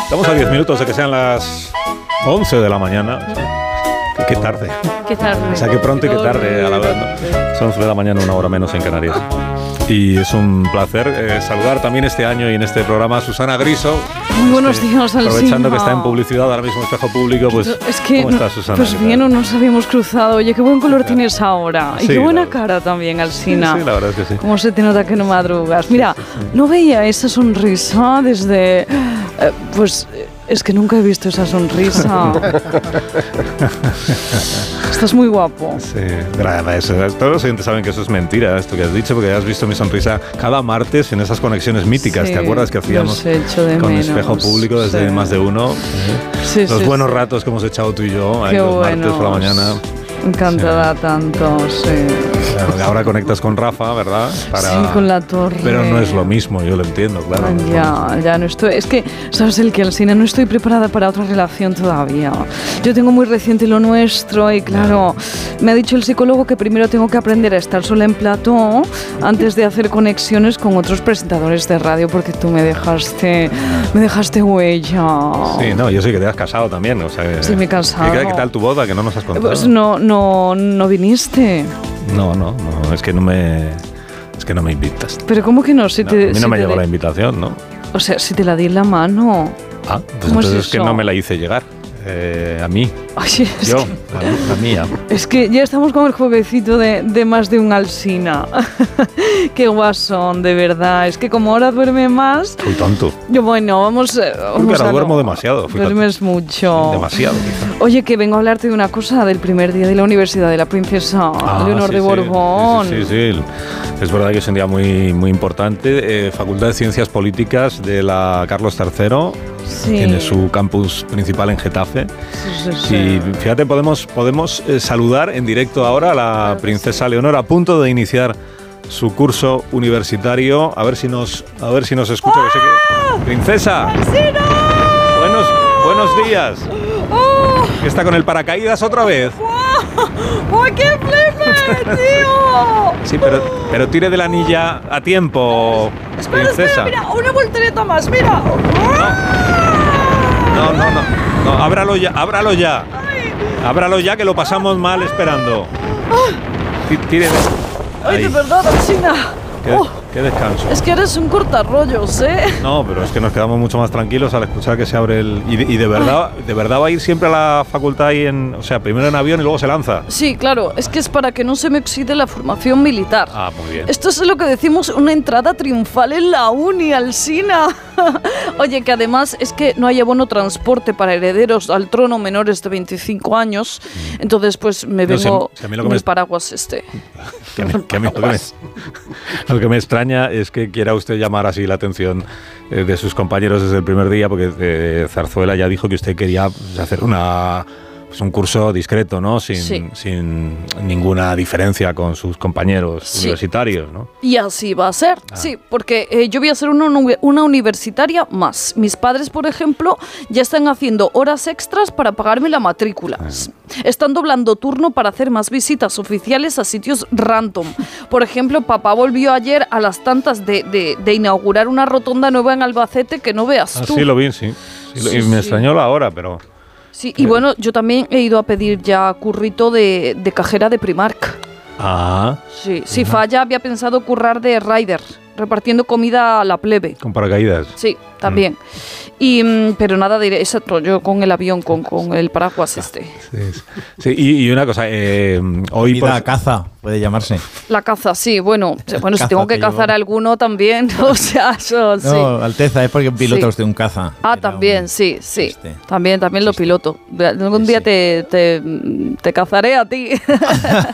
Estamos a 10 minutos de que sean las 11 de la mañana. Qué tarde. Qué tarde. O sea, qué pronto y qué tarde a la vez, ¿no? Son 11 de la mañana, una hora menos en Canarias. Y es un placer saludar también este año y en este programa a Susana Griso. Muy buenos días, Alsina. Aprovechando que está en publicidad ahora mismo, Espejo Público, pues es que, ¿cómo estás, Susana? Pues bien, no nos habíamos cruzado. Oye, qué buen color tienes ahora. Y sí, qué buena cara también, Alsina. Sí, la verdad es que sí. Cómo se te nota que no madrugas. Mira, no veía esa sonrisa desde... pues... Es que nunca he visto esa sonrisa. Estás muy guapo. Sí, todos los oyentes saben que eso es mentira, esto que has dicho, porque has visto mi sonrisa cada martes en esas conexiones míticas. Sí, ¿te acuerdas que hacíamos con Espejo Público desde más de uno? Sí, los buenos ratos que hemos echado tú y yo ahí los martes por la mañana. Encantada tanto, sí. Claro, ahora conectas con Rafa, ¿verdad? Sí, con la torre. Pero no es lo mismo, yo lo entiendo, claro. Ya no estoy... Es que, ¿sabes el que, Alsina? No estoy preparada para otra relación todavía. Yo tengo muy reciente lo nuestro y, claro, me ha dicho el psicólogo que primero tengo que aprender a estar sola en plató antes de hacer conexiones con otros presentadores de radio, porque tú me dejaste huella. Sí, no, yo sé que te has casado también, o sea... Sí, me he casado. ¿Qué tal tu boda, que no nos has contado? Pues no viniste. No, es que no me invitas. Pero ¿cómo que no? Si a mí no me llegó la invitación, ¿no? O sea, si te la di en la mano. Ah, pues entonces es que no me la hice llegar. A mí. Oye, la mía. Es que ya estamos con el jueguecito de más de un Alsina. Qué guasón, de verdad. Es que como ahora duerme más... Soy tonto. Bueno, vamos ahora duermo demasiado. Duermes mucho. Demasiado, quizá. Oye, que vengo a hablarte de una cosa del primer día de la Universidad de la Princesa Leonor de Borbón. Sí. Es verdad que es un día muy, muy importante. Facultad de Ciencias Políticas de la Carlos III. Sí. Tiene su campus principal en Getafe. Sí. Y fíjate, podemos saludar en directo ahora a la princesa Leonor, a punto de iniciar su curso universitario. A ver si nos escucha. ¡Ah! Que ¡Princesa! ¡Alsina! Buenos días. ¿Que está con el paracaídas otra vez? ¡Oh, qué flipe, tío! Sí, pero tire de la anilla a tiempo, princesa. Espera, mira, una voltereta más, mira. No, ábralo ya. Ábralo ya, que lo pasamos mal esperando. Tire de... Ay, de verdad, Alsina. Qué descanso. Es que eres un cortarrollos, ¿eh? No, pero es que nos quedamos mucho más tranquilos al escuchar que se abre el... Y de verdad va a ir siempre a la facultad ahí primero en avión y luego se lanza. Sí, claro, es que es para que no se me oxide la formación militar. Ah, muy bien. Esto es lo que decimos una entrada triunfal en la uni, Alsina. Oye, que además es que no hay abono transporte para herederos al trono menores de 25 años. Entonces, pues me vengo en el paraguas este. Lo que me extraña es que quiera usted llamar así la atención de sus compañeros desde el primer día, porque Zarzuela ya dijo que usted quería hacer un curso discreto, ¿no? Sin ninguna diferencia con sus compañeros universitarios, ¿no? Y así va a ser, sí, porque yo voy a ser una universitaria más. Mis padres, por ejemplo, ya están haciendo horas extras para pagarme la matrícula. Están doblando turno para hacer más visitas oficiales a sitios random. Por ejemplo, papá volvió ayer a las tantas de inaugurar una rotonda nueva en Albacete que no veas tú. Sí, lo vi, sí. Y me extrañó la hora, pero... Sí, y bueno, yo también he ido a pedir ya currito de cajera de Primark. Ah. Sí, Falla había pensado currar de rider, repartiendo comida a la plebe. ¿Con paracaídas? Sí, también. Pero nada de ese rollo con el avión, con el paraguas este. Sí, y una cosa, hoy... Comida caza, puede llamarse. La caza, sí, bueno, si tengo que cazar alguno también, o sea, eso sí. No, Alteza, es porque pilota usted un caza. Ah, también, sí. También lo piloto. Algún día te cazaré a ti.